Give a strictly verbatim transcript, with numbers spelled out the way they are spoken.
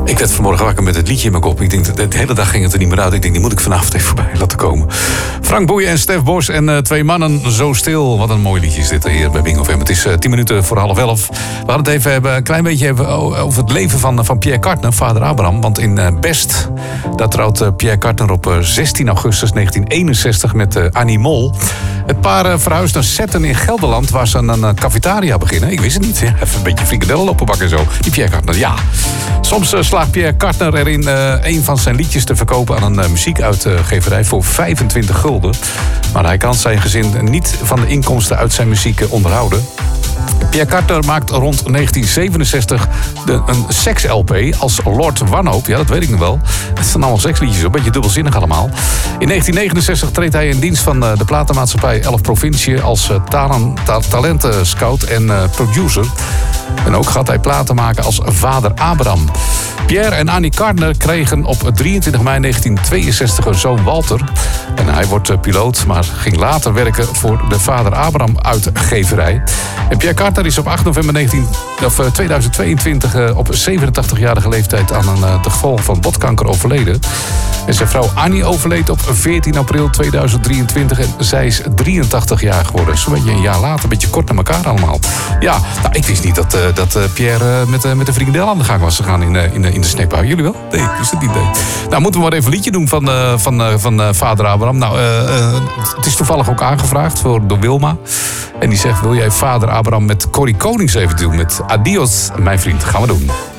Ik werd vanmorgen wakker met het liedje in mijn kop. Ik denk, de hele dag ging het er niet meer uit. Ik denk, die moet ik vanavond even voorbij laten komen. Frank Boeien en Stef Bos en uh, Twee Mannen Zo Stil. Wat een mooi liedje is dit hier bij Bingo F M. Het is uh, tien minuten voor half elf. We hadden het even hebben, een klein beetje even over het leven van, van Pierre Kartner, vader Abraham. Want in uh, Best, daar trouwt uh, Pierre Kartner op uh, zestien augustus negentien eenenzestig met uh, Annie Mol. Het paar uh, verhuisd naar Zetten in Gelderland, waar ze aan een uh, cafetaria beginnen. Ik wist het niet. Ja. Even een beetje frikadellen lopen bakken en zo. Die Pierre Kartner, ja. Soms uh, slaagt Pierre Kartner erin uh, een van zijn liedjes te verkopen aan een uh, muziekuitgeverij voor vijfentwintig gulden. Maar hij kan zijn gezin niet van de inkomsten uit zijn muziek uh, onderhouden. Pierre Kartner maakt rond negentien zevenenzestig de, een seks-L P als Lord Wanhoop. Ja, dat weet ik nog wel. Het zijn allemaal seksliedjes, een beetje dubbelzinnig allemaal. In negentien negenenzestig treedt hij in dienst van uh, de platenmaatschappij elf Provincie als uh, talen, ta- talentenscout en uh, producer. En ook gaat hij platen maken als vader Abraham. Pierre en Annie Kartner kregen op drieëntwintig mei negentien tweeënzestig een zoon Walter. En hij wordt piloot, maar ging later werken voor de vader Abraham uitgeverij. En Pierre Kartner is op acht november negentien, of tweeduizend tweeëntwintig uh, op zevenentachtigjarige leeftijd aan een uh, de gevolgen van botkanker overleden. En zijn vrouw Annie overleed op veertien april tweeduizend drieëntwintig en zij is drieëntachtig jaar geworden. Zo'n beetje een jaar later, een beetje kort naar elkaar allemaal. Ja, nou, ik wist niet dat, uh, dat uh, Pierre uh, met, uh, met een vriendin aan de gang was gegaan in, uh, in, uh, in de snackbar. Jullie wel? Nee, ik wist het niet. Nee. Nou, moeten we maar even een liedje doen van, uh, van, uh, van uh, vader Abraham. Nou, uh, uh, het is toevallig ook aangevraagd voor, door Wilma. En die zegt, wil jij vader Abraham met Corrie Konings even doen? Met Adios, mijn vriend. Gaan we doen.